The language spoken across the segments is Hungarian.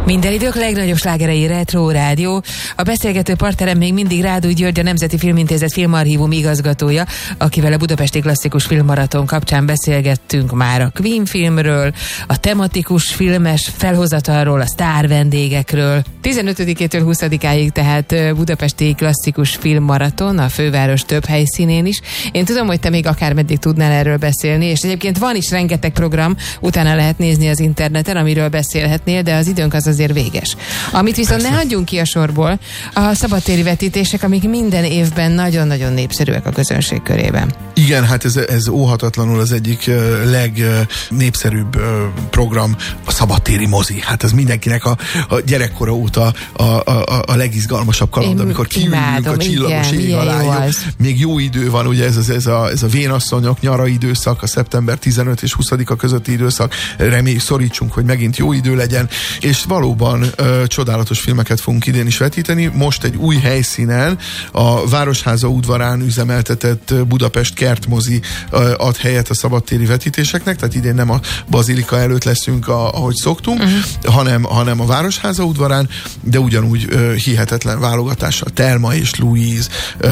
Minden idők legnagyobb slágerei Retro Rádió. A beszélgető partnerem még mindig Rádúj György, a Nemzeti Filmintézet filmarchívum igazgatója, akivel a Budapesti Klasszikus Filmmaraton kapcsán beszélgettünk már a Queen filmről, a tematikus filmes felhozatalról, a sztár vendégekről. 15-től 20-áig tehát Budapesti Klasszikus Filmmaraton, a főváros több helyszínén is. Én tudom, hogy te még akármeddig tudnál erről beszélni, és egyébként van is rengeteg program, utána lehet nézni az interneten, amiről beszélhetnél, de az időnk az azért véges. Amit viszont ne hagyjunk ki a sorból, a szabadtéri vetítések, amik minden évben nagyon-nagyon népszerűek a közönség körében. Igen, hát ez óhatatlanul az egyik legnépszerűbb program, a szabadtéri mozi. Hát ez mindenkinek a gyerekkora óta a legizgalmasabb kaland, amikor kiülünk a csillagos ég alá. Még jó idő van, ugye ez a vénasszonyok nyara időszak, a szeptember 15 és 20-a közötti időszak. Reméljük, szorítsunk, hogy megint jó idő legyen, és valóban csodálatos filmeket fogunk idén is vetíteni. Most egy új helyszínen, a Városháza udvarán üzemeltetett Budapest kertmozi ad helyet a szabadtéri vetítéseknek, tehát idén nem a Bazilika előtt leszünk, ahogy szoktunk, hanem a Városháza udvarán, de ugyanúgy hihetetlen válogatással Thelma és Louise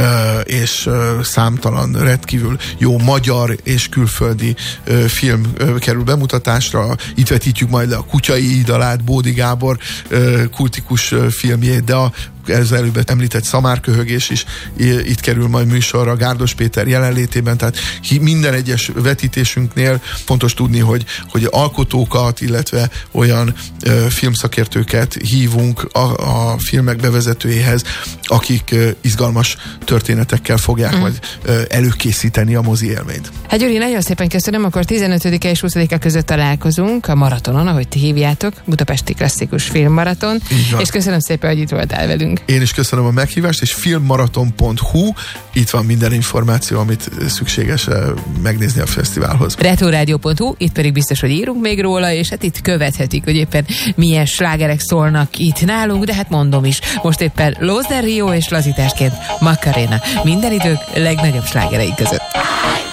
és számtalan rendkívül jó magyar és külföldi film kerül bemutatásra. Itt vetítjük majd le a Kutyai Idalát, Bódi Gábor kultikus filmjét, de ez előbb említett Szamárköhögés is itt kerül majd műsorra Gárdos Péter jelenlétében, tehát minden egyes vetítésünknél fontos tudni, hogy alkotókat, illetve olyan filmszakértőket hívunk a filmek bevezetőjéhez, akik izgalmas történetekkel fogják majd előkészíteni a mozi élményt. Hát Gyuri, nagyon szépen köszönöm, akkor 15-e és 20-a között találkozunk a maratonon, ahogy ti hívjátok, Budapesti Klasszikus Filmmaraton, és köszönöm szépen, hogy itt voltál velünk. Én is köszönöm a meghívást, és filmmaraton.hu, itt van minden információ, amit szükséges megnézni a fesztiválhoz. Retroradio.hu, itt pedig biztos, hogy írunk még róla, és hát itt követhetik, hogy éppen milyen slágerek szólnak itt nálunk, de hát mondom is, most éppen Los del Rio és lazításként Macarena. Minden idők legnagyobb slágerei között.